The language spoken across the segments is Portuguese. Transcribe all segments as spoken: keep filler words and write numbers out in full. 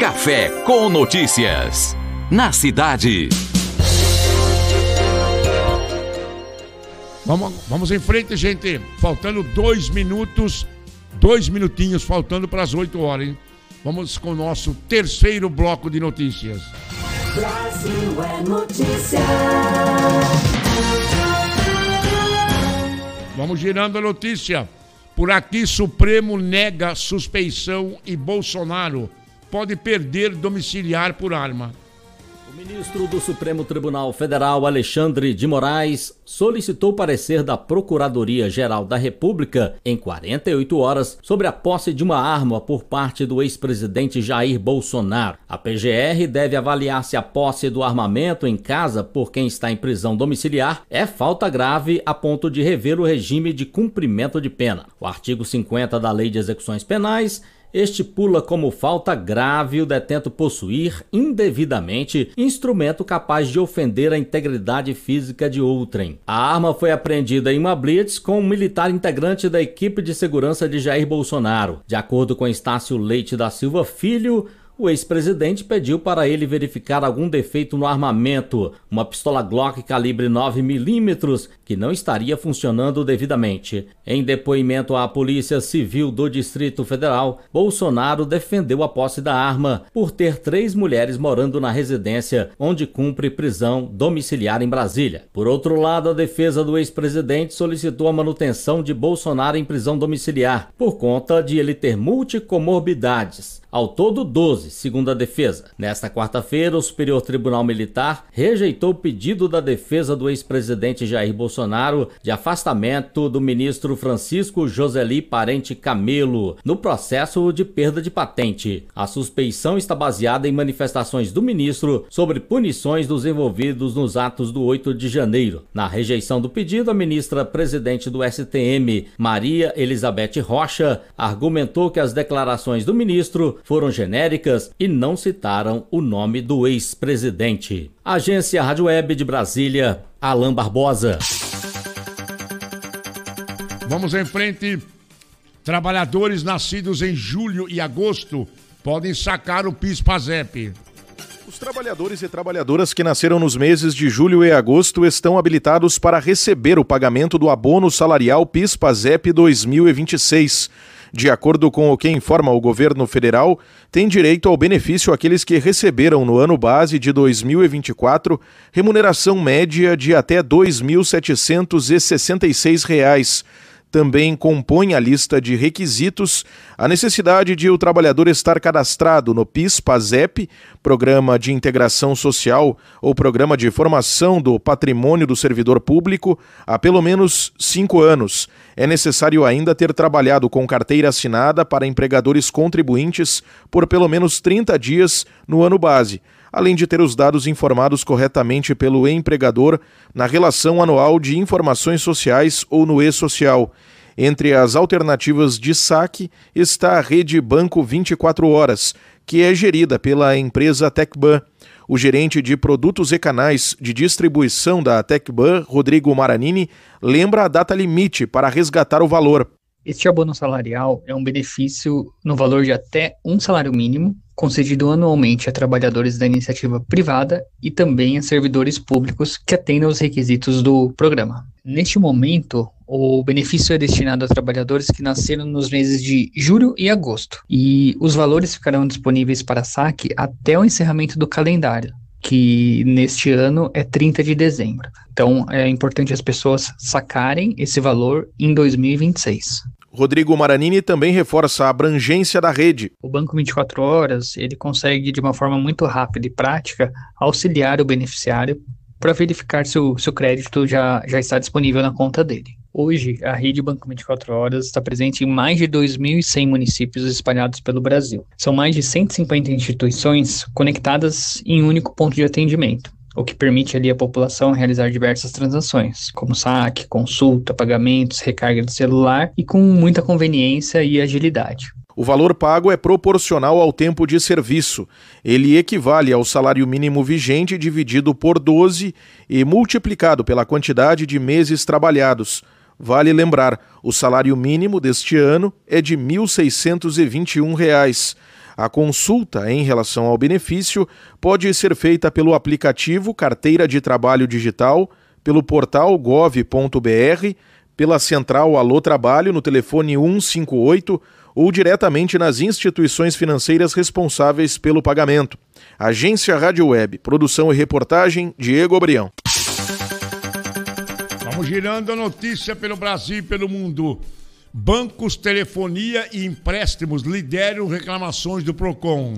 Café com Notícias. Na cidade. Vamos, vamos em frente, gente. Faltando dois minutos, dois minutinhos faltando para as oito horas, hein? Vamos com o nosso terceiro bloco de notícias. Brasil é notícia. Vamos girando a notícia. Por aqui, Supremo nega suspeição e Bolsonaro pode perder domiciliar por arma. O ministro do Supremo Tribunal Federal, Alexandre de Moraes, solicitou parecer da Procuradoria-Geral da República em quarenta e oito horas sobre a posse de uma arma por parte do ex-presidente Jair Bolsonaro. A P G R deve avaliar se a posse do armamento em casa por quem está em prisão domiciliar é falta grave a ponto de rever o regime de cumprimento de pena. O artigo cinquenta da Lei de Execuções Penais estipula como falta grave o detento possuir indevidamente instrumento capaz de ofender a integridade física de outrem. A arma foi apreendida em uma blitz com um militar integrante da equipe de segurança de Jair Bolsonaro. De acordo com Estácio Leite da Silva Filho, o ex-presidente pediu para ele verificar algum defeito no armamento, uma pistola Glock calibre nove milímetros que não estaria funcionando devidamente. Em depoimento à Polícia Civil do Distrito Federal, Bolsonaro defendeu a posse da arma por ter três mulheres morando na residência onde cumpre prisão domiciliar em Brasília. Por outro lado, a defesa do ex-presidente solicitou a manutenção de Bolsonaro em prisão domiciliar por conta de ele ter multicomorbidades. Ao todo, doze, segundo a defesa. Nesta quarta-feira, o Superior Tribunal Militar rejeitou o pedido da defesa do ex-presidente Jair Bolsonaro de afastamento do ministro Francisco Joseli Parente Camelo no processo de perda de patente. A suspeição está baseada em manifestações do ministro sobre punições dos envolvidos nos atos do oito de janeiro. Na rejeição do pedido, a ministra presidente do S T M, Maria Elizabeth Rocha, argumentou que as declarações do ministro foram genéricas e não citaram o nome do ex-presidente. Agência Rádio Web de Brasília, Alain Barbosa. Vamos em frente. Trabalhadores nascidos em julho e agosto podem sacar o PIS/PASEP. Os trabalhadores e trabalhadoras que nasceram nos meses de julho e agosto estão habilitados para receber o pagamento do abono salarial PIS/PASEP dois mil e vinte e seis. De acordo com o que informa o governo federal, tem direito ao benefício aqueles que receberam no ano base de dois mil e vinte e quatro remuneração média de até dois mil setecentos e sessenta e seis reais. Também compõe a lista de requisitos a necessidade de o trabalhador estar cadastrado no PIS/PASEP, Programa de Integração Social ou Programa de Formação do Patrimônio do Servidor Público, há pelo menos cinco anos. É necessário ainda ter trabalhado com carteira assinada para empregadores contribuintes por pelo menos trinta dias no ano base, além de ter os dados informados corretamente pelo empregador na relação anual de informações sociais ou no e-social. Entre as alternativas de saque está a rede Banco vinte e quatro horas, que é gerida pela empresa Tecban. O gerente de produtos e canais de distribuição da Tecban, Rodrigo Maranini, lembra a data limite para resgatar o valor. Este abono salarial é um benefício no valor de até um salário mínimo, concedido anualmente a trabalhadores da iniciativa privada e também a servidores públicos que atendam aos requisitos do programa. Neste momento, o benefício é destinado a trabalhadores que nasceram nos meses de julho e agosto, e os valores ficarão disponíveis para saque até o encerramento do calendário, que neste ano é trinta de dezembro. Então, é importante as pessoas sacarem esse valor em dois mil e vinte e seis. Rodrigo Maranini também reforça a abrangência da rede. O Banco vinte e quatro horas, ele consegue, de uma forma muito rápida e prática, auxiliar o beneficiário para verificar se o seu crédito já, já está disponível na conta dele. Hoje, a rede Banco vinte e quatro horas está presente em mais de dois mil e cem municípios espalhados pelo Brasil. São mais de cento e cinquenta instituições conectadas em um único ponto de atendimento, o que permite ali a população realizar diversas transações, como saque, consulta, pagamentos, recarga de celular e com muita conveniência e agilidade. O valor pago é proporcional ao tempo de serviço. Ele equivale ao salário mínimo vigente dividido por doze e multiplicado pela quantidade de meses trabalhados. Vale lembrar, o salário mínimo deste ano é de mil seiscentos e vinte e um reais. A consulta em relação ao benefício pode ser feita pelo aplicativo Carteira de Trabalho Digital, pelo portal gov ponto br, pela central Alô Trabalho no telefone um cinco oito ou diretamente nas instituições financeiras responsáveis pelo pagamento. Agência Rádio Web, produção e reportagem, Diego Abrião. Vamos girando a notícia pelo Brasil e pelo mundo. Bancos, telefonia e empréstimos lideram reclamações do Procon.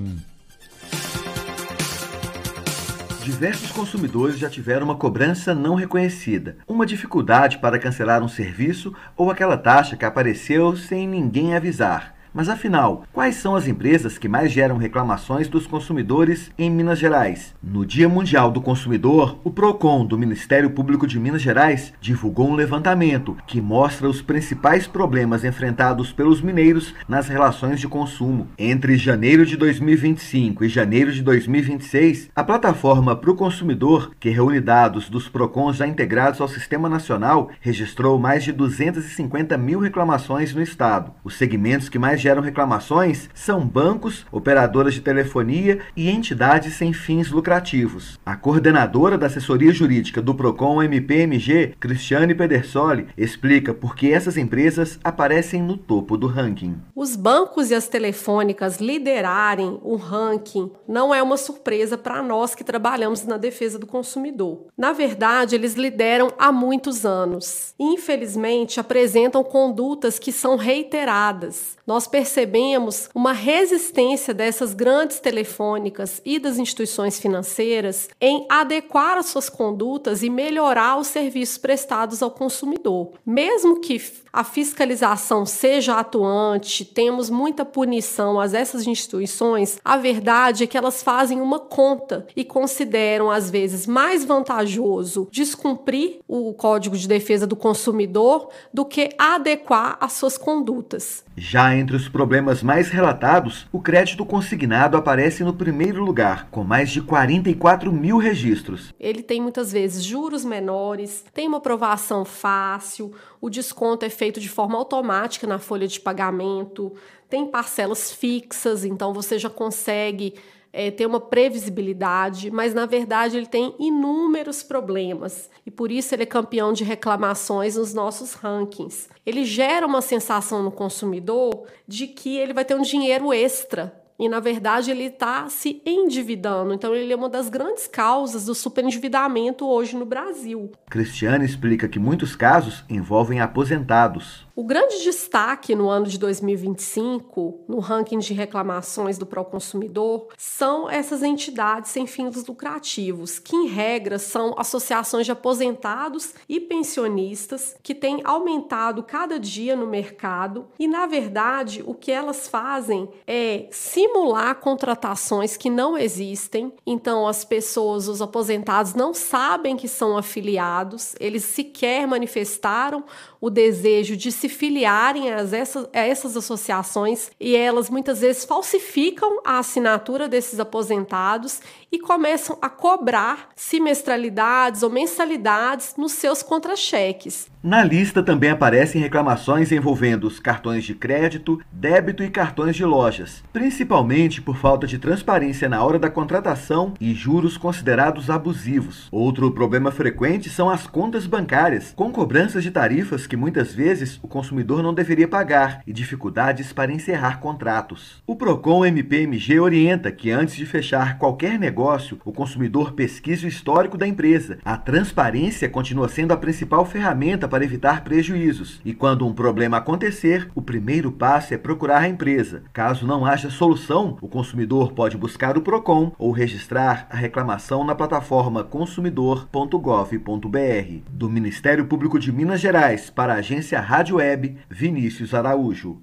Diversos consumidores já tiveram uma cobrança não reconhecida, uma dificuldade para cancelar um serviço ou aquela taxa que apareceu sem ninguém avisar. Mas afinal, quais são as empresas que mais geram reclamações dos consumidores em Minas Gerais? No Dia Mundial do Consumidor, o Procon do Ministério Público de Minas Gerais divulgou um levantamento que mostra os principais problemas enfrentados pelos mineiros nas relações de consumo. Entre janeiro de dois mil e vinte e cinco e janeiro de dois mil e vinte e seis, a plataforma Pro Consumidor, que reúne dados dos Procons já integrados ao Sistema Nacional, registrou mais de duzentas e cinquenta mil reclamações no estado. Os segmentos que mais geram reclamações são bancos, operadoras de telefonia e entidades sem fins lucrativos. A coordenadora da assessoria jurídica do Procon M P M G, Cristiane Pedersoli, explica por que essas empresas aparecem no topo do ranking. Os bancos e as telefônicas liderarem o ranking não é uma surpresa para nós que trabalhamos na defesa do consumidor. Na verdade, eles lideram há muitos anos. Infelizmente, apresentam condutas que são reiteradas. Nós percebemos uma resistência dessas grandes telefônicas e das instituições financeiras em adequar as suas condutas e melhorar os serviços prestados ao consumidor. Mesmo que a fiscalização seja atuante, temos muita punição a essas instituições, a verdade é que elas fazem uma conta e consideram, às vezes, mais vantajoso descumprir o Código de Defesa do Consumidor do que adequar as suas condutas. Já entre os problemas mais relatados, o crédito consignado aparece no primeiro lugar, com mais de quarenta e quatro mil registros. Ele tem muitas vezes juros menores, tem uma aprovação fácil, o desconto é feito de forma automática na folha de pagamento, tem parcelas fixas, então você já consegue É, ter uma previsibilidade, mas na verdade ele tem inúmeros problemas e por isso ele é campeão de reclamações nos nossos rankings. Ele gera uma sensação no consumidor de que ele vai ter um dinheiro extra e na verdade ele está se endividando, então ele é uma das grandes causas do superendividamento hoje no Brasil. Cristiane explica que muitos casos envolvem aposentados. O grande destaque no ano de dois mil e vinte e cinco, no ranking de reclamações do Proconsumidor, são essas entidades sem fins lucrativos, que em regra são associações de aposentados e pensionistas que têm aumentado cada dia no mercado e, na verdade, o que elas fazem é simular contratações que não existem. Então, as pessoas, os aposentados, não sabem que são afiliados, eles sequer manifestaram o desejo de se filiarem a essas, a essas associações e elas muitas vezes falsificam a assinatura desses aposentados e começam a cobrar semestralidades ou mensalidades nos seus contra-cheques. Na lista também aparecem reclamações envolvendo os cartões de crédito, débito e cartões de lojas, principalmente por falta de transparência na hora da contratação e juros considerados abusivos. Outro problema frequente são as contas bancárias, com cobranças de tarifas que muitas vezes o consumidor não deveria pagar e dificuldades para encerrar contratos. O Procon M P M G orienta que antes de fechar qualquer negócio, o consumidor pesquise o histórico da empresa. A transparência continua sendo a principal ferramenta para evitar prejuízos. E quando um problema acontecer, o primeiro passo é procurar a empresa. Caso não haja solução, o consumidor pode buscar o Procon ou registrar a reclamação na plataforma consumidor ponto gov ponto br. Do Ministério Público de Minas Gerais para a Agência Rádio Web, Vinícius Araújo.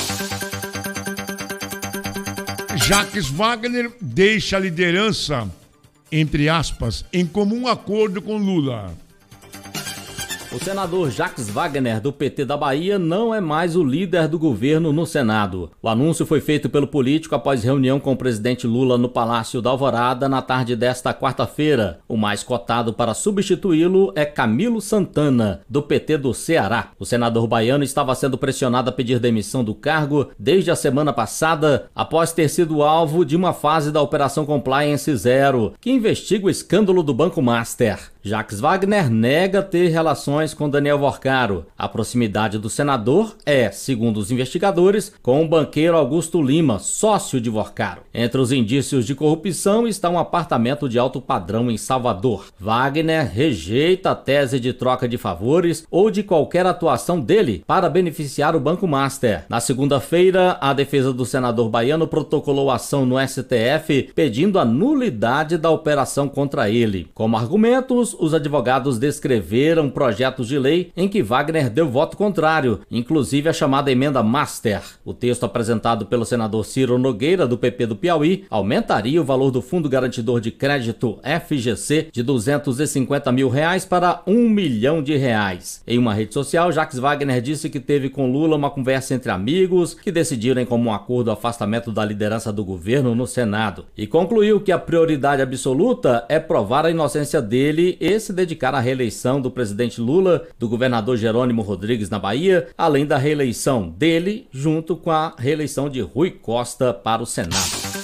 Jacques Wagner deixa a liderança, entre aspas, em comum acordo com Lula. O senador Jacques Wagner, do P T da Bahia, não é mais o líder do governo no Senado. O anúncio foi feito pelo político após reunião com o presidente Lula no Palácio da Alvorada na tarde desta quarta-feira. O mais cotado para substituí-lo é Camilo Santana, do P T do Ceará. O senador baiano estava sendo pressionado a pedir demissão do cargo desde a semana passada, após ter sido alvo de uma fase da Operação Compliance Zero, que investiga o escândalo do Banco Master. Jacques Wagner nega ter relações com Daniel Worcaro. A proximidade do senador é, segundo os investigadores, com o banqueiro Augusto Lima, sócio de Worcaro. Entre os indícios de corrupção está um apartamento de alto padrão em Salvador. Wagner rejeita a tese de troca de favores ou de qualquer atuação dele para beneficiar o Banco Master. Na segunda-feira, a defesa do senador baiano protocolou ação no S T F pedindo a nulidade da operação contra ele. Como argumentos, os advogados descreveram projetos de lei em que Wagner deu voto contrário, inclusive a chamada emenda Master. O texto apresentado pelo senador Ciro Nogueira, do P P do Piauí, aumentaria o valor do Fundo Garantidor de Crédito F G C de duzentos e cinquenta mil reais para um milhão de reais. Em uma rede social, Jacques Wagner disse que teve com Lula uma conversa entre amigos que decidiram em comum acordo o afastamento da liderança do governo no Senado e concluiu que a prioridade absoluta é provar a inocência dele e se dedicar à reeleição do presidente Lula, do governador Jerônimo Rodrigues na Bahia, além da reeleição dele, junto com a reeleição de Rui Costa para o Senado.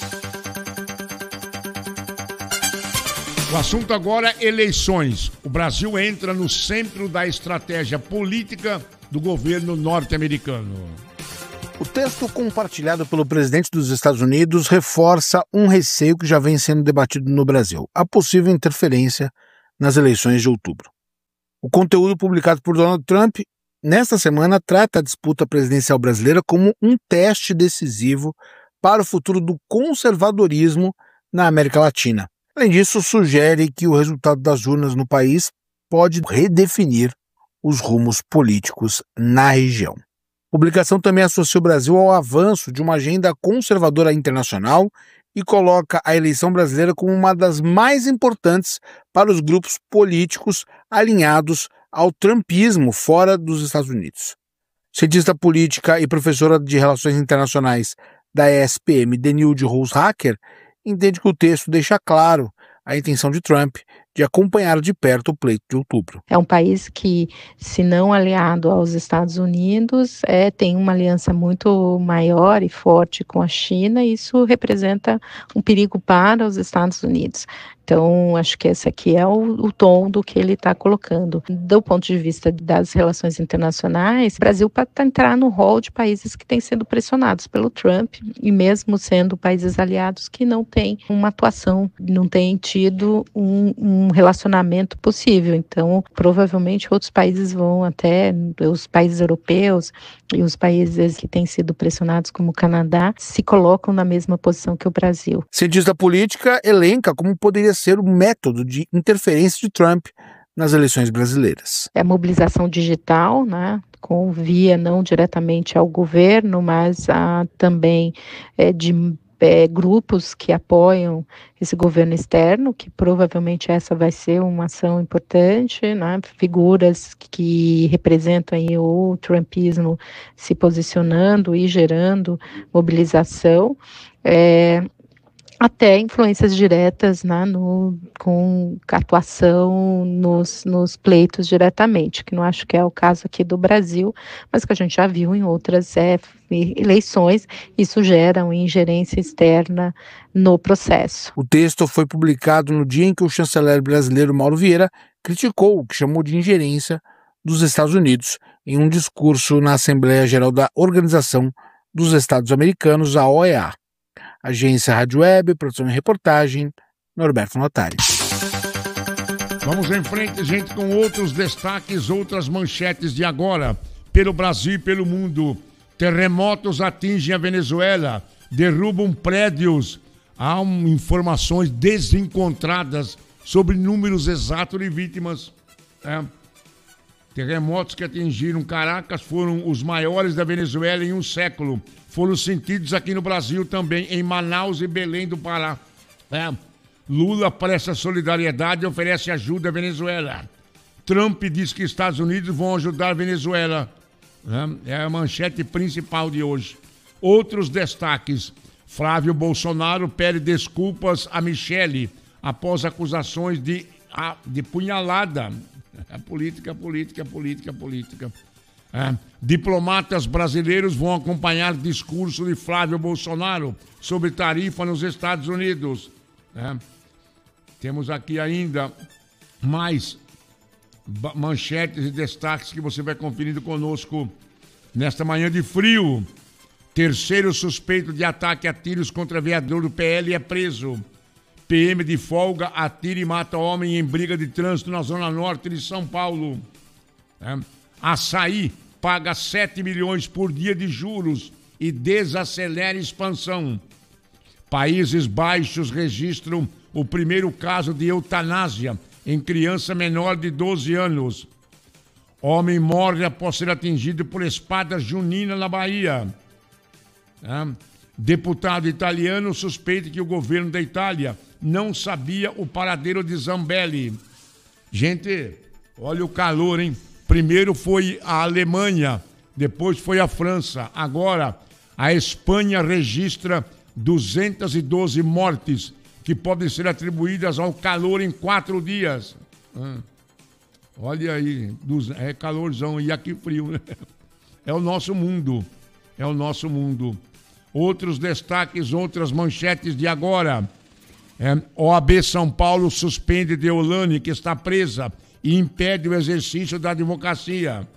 O assunto agora é eleições. O Brasil entra no centro da estratégia política do governo norte-americano. O texto compartilhado pelo presidente dos Estados Unidos reforça um receio que já vem sendo debatido no Brasil: a possível interferência nas eleições de outubro. O conteúdo publicado por Donald Trump nesta semana trata a disputa presidencial brasileira como um teste decisivo para o futuro do conservadorismo na América Latina. Além disso, sugere que o resultado das urnas no país pode redefinir os rumos políticos na região. A publicação também associa o Brasil ao avanço de uma agenda conservadora internacional e coloca a eleição brasileira como uma das mais importantes para os grupos políticos alinhados ao trumpismo fora dos Estados Unidos. Cientista política e professora de Relações Internacionais da E S P M, Denilde Rose-Hacker, entende que o texto deixa claro a intenção de Trump de acompanhar de perto o pleito de outubro. É um país que, se não aliado aos Estados Unidos, é, tem uma aliança muito maior e forte com a China, e isso representa um perigo para os Estados Unidos. Então, acho que esse aqui é o, o tom do que ele está colocando. Do ponto de vista das relações internacionais, o Brasil pode entrar no rol de países que têm sido pressionados pelo Trump, e mesmo sendo países aliados que não têm uma atuação, não têm tido um, um relacionamento possível. Então, provavelmente outros países vão até, os países europeus e os países que têm sido pressionados, como o Canadá, se colocam na mesma posição que o Brasil. Cientista política elenca como poderia ser o método de interferência de Trump nas eleições brasileiras. É a mobilização digital, né, com via não diretamente ao governo, mas a, também é, de é, grupos que apoiam esse governo externo, que provavelmente essa vai ser uma ação importante, né, figuras que representam aí o trumpismo se posicionando e gerando mobilização. É, até influências diretas, né, no, com atuação nos, nos pleitos diretamente, que não acho que é o caso aqui do Brasil, mas que a gente já viu em outras é, eleições. Isso gera uma ingerência externa no processo. O texto foi publicado no dia em que o chanceler brasileiro Mauro Vieira criticou o que chamou de ingerência dos Estados Unidos em um discurso na Assembleia Geral da Organização dos Estados Americanos, a O E A. Agência Rádio Web, produção e reportagem, Norberto Notari. Vamos em frente, gente, com outros destaques, outras manchetes de agora. Pelo Brasil e pelo mundo, terremotos atingem a Venezuela, derrubam prédios. Há um, informações desencontradas sobre números exatos de vítimas. É. Terremotos que atingiram Caracas foram os maiores da Venezuela em um século. Foram sentidos aqui no Brasil também, em Manaus e Belém do Pará. É. Lula presta solidariedade e oferece ajuda à Venezuela. Trump diz que Estados Unidos vão ajudar a Venezuela. É a manchete principal de hoje. Outros destaques. Flávio Bolsonaro pede desculpas a Michele após acusações de, de punhalada. É política, política, política, política. É. Diplomatas brasileiros vão acompanhar discurso de Flávio Bolsonaro sobre tarifa nos Estados Unidos. É. Temos aqui ainda mais manchetes e destaques que você vai conferindo conosco nesta manhã de frio. Terceiro suspeito de ataque a tiros contra vereador do P L é preso. P M de folga atira e mata homem em briga de trânsito na zona norte de São Paulo. É. Açaí paga sete milhões por dia de juros e desacelera expansão. Países Baixos registram o primeiro caso de eutanásia em criança menor de doze anos. Homem morre após ser atingido por espada junina na Bahia. É. Deputado italiano suspeita que o governo da Itália não sabia o paradeiro de Zambelli. Gente, olha o calor, hein? Primeiro foi a Alemanha, depois foi a França. Agora, a Espanha registra duzentas e doze mortes que podem ser atribuídas ao calor em quatro dias. Ah, olha aí, é calorzão e aqui frio, né? É o nosso mundo, é o nosso mundo. Outros destaques, outras manchetes de agora. É, O A B São Paulo suspende Deolane, que está presa, e impede o exercício da advocacia.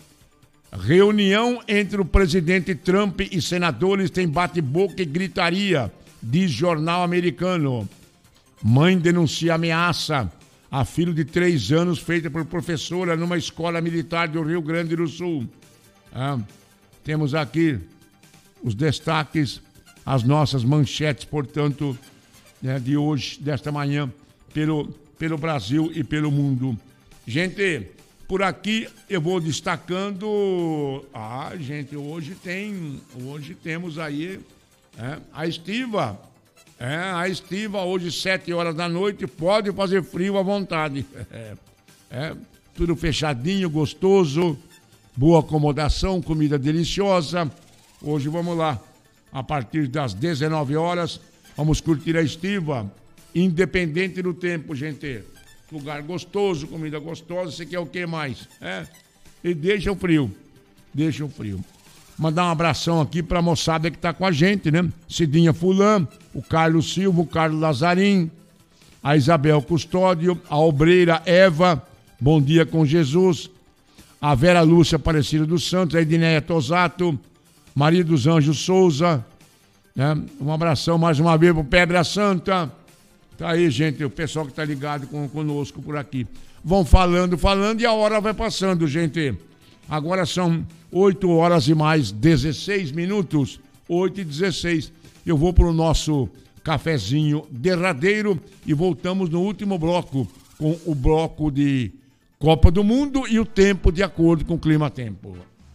Reunião entre o presidente Trump e senadores tem bate-boca e gritaria, diz jornal americano. Mãe denuncia ameaça a filho de três anos feita por professora numa escola militar do Rio Grande do Sul. Ah, temos aqui os destaques, as nossas manchetes, portanto, né, de hoje, desta manhã, pelo, pelo Brasil e pelo mundo. Gente, por aqui eu vou destacando. Ah, gente, hoje tem. Hoje temos aí é, a estiva. É, a estiva, hoje, sete horas da noite, pode fazer frio à vontade. É, é, tudo fechadinho, gostoso, boa acomodação, comida deliciosa. Hoje vamos lá, a partir das dezenove horas, vamos curtir a estiva, independente do tempo, gente. Lugar gostoso, comida gostosa, você quer o que mais? É. E deixa o frio, deixa o frio. Mandar um abração aqui pra moçada que tá com a gente, né? Cidinha Fulan, o Carlos Silva, o Carlos Lazarim, a Isabel Custódio, a obreira Eva, Bom Dia com Jesus, a Vera Lúcia Aparecida dos Santos, a Edneia Tosato, Maria dos Anjos Souza, né? Um abração mais uma vez pro Pedra Santa. Tá aí, gente, o pessoal que tá ligado com, conosco por aqui. Vão falando, falando e a hora vai passando, gente. Agora são oito horas e mais dezesseis minutos, oito e dezesseis. Eu vou pro nosso cafezinho derradeiro e voltamos no último bloco, com o bloco de Copa do Mundo e o tempo de acordo com o clima-tempo.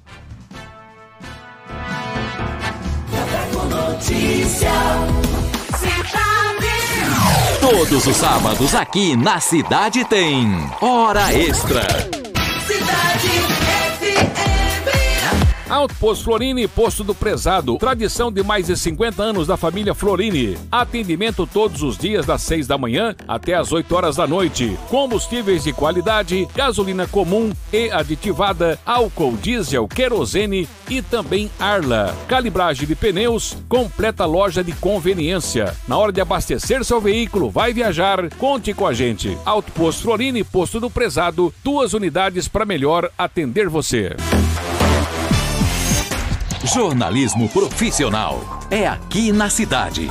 Notícia. Todos os sábados aqui na Cidade tem Hora Extra. Cidade F M. Alto Posto Florini, Posto do Prezado. Tradição de mais de cinquenta anos da família Florini. Atendimento todos os dias das seis da manhã até as oito horas da noite. Combustíveis de qualidade, gasolina comum e aditivada, álcool diesel, querosene e também Arla. Calibragem de pneus, completa loja de conveniência. Na hora de abastecer seu veículo, vai viajar, conte com a gente. Alto Posto Florini, Posto do Prezado, duas unidades para melhor atender você. Jornalismo profissional é aqui na cidade.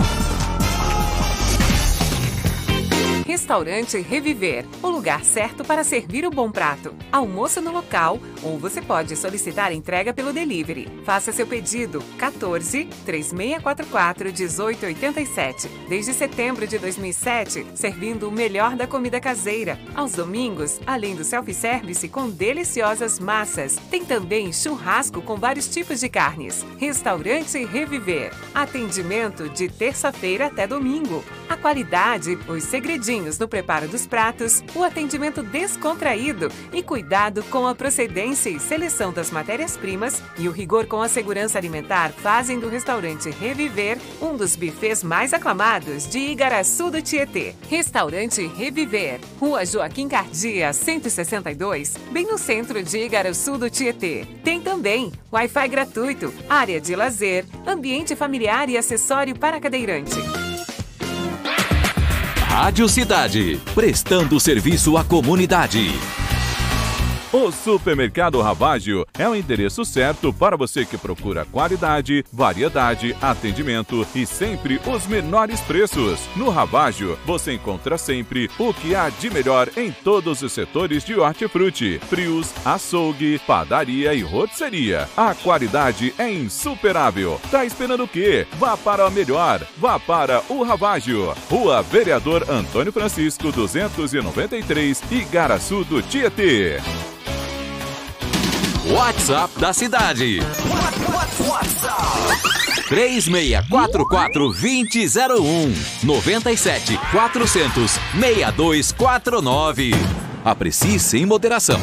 Restaurante Reviver, o lugar certo para servir o bom prato. Almoço no local ou você pode solicitar entrega pelo delivery. Faça seu pedido quatorze, três seis quatro quatro, um oito oito sete. Desde setembro de dois mil e sete, servindo o melhor da comida caseira. Aos domingos, além do self-service com deliciosas massas, tem também churrasco com vários tipos de carnes. Restaurante Reviver. Atendimento de terça-feira até domingo. A qualidade, os segredinhos empenhos no preparo dos pratos, o atendimento descontraído e cuidado com a procedência e seleção das matérias-primas e o rigor com a segurança alimentar fazem do restaurante Reviver um dos bufês mais aclamados de Igaraçu do Tietê. Restaurante Reviver, Rua Joaquim Cardia, cento e sessenta e dois, bem no centro de Igaraçu do Tietê. Tem também Wi-Fi gratuito, área de lazer, ambiente familiar e acessório para cadeirante. Rádio Cidade, prestando serviço à comunidade. O Supermercado Ravaggio é o endereço certo para você que procura qualidade, variedade, atendimento e sempre os menores preços. No Ravaggio, você encontra sempre o que há de melhor em todos os setores de hortifruti, frios, açougue, padaria e rotisseria. A qualidade é insuperável. Tá esperando o quê? Vá para o melhor. Vá para o Ravaggio. Rua Vereador Antônio Francisco, duzentos e noventa e três, Igaraçu do Tietê. WhatsApp da cidade. três seis quatro quatro, dois zero um, nove sete quatro zero zero, seis dois quatro nove. Aprecie sem moderação.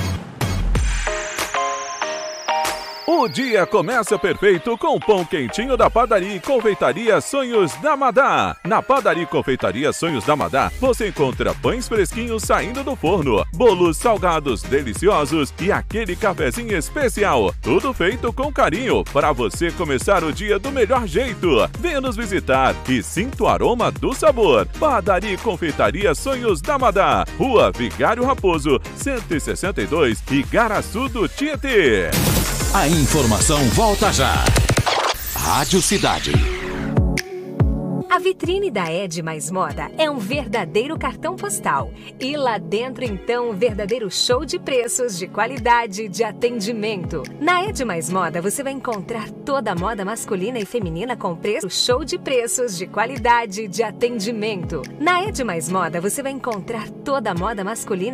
O dia começa perfeito com o pão quentinho da Padaria e Confeitaria Sonhos da Madá. Na Padaria e Confeitaria Sonhos da Madá, você encontra pães fresquinhos saindo do forno, bolos salgados deliciosos e aquele cafezinho especial. Tudo feito com carinho para você começar o dia do melhor jeito. Venha nos visitar e sinta o aroma do sabor. Padaria e Confeitaria Sonhos da Madá, Rua Vigário Raposo, cento e sessenta e dois, Igaraçu do Tietê. A informação volta já. Rádio Cidade. A vitrine da Ed Mais Moda é um verdadeiro cartão postal. E lá dentro, então, um verdadeiro show de preços, de qualidade, de atendimento. Na Ed Mais Moda, você vai encontrar toda a moda masculina e feminina com preço show de preços, de qualidade, de atendimento. Na Ed Mais Moda, você vai encontrar toda a moda masculina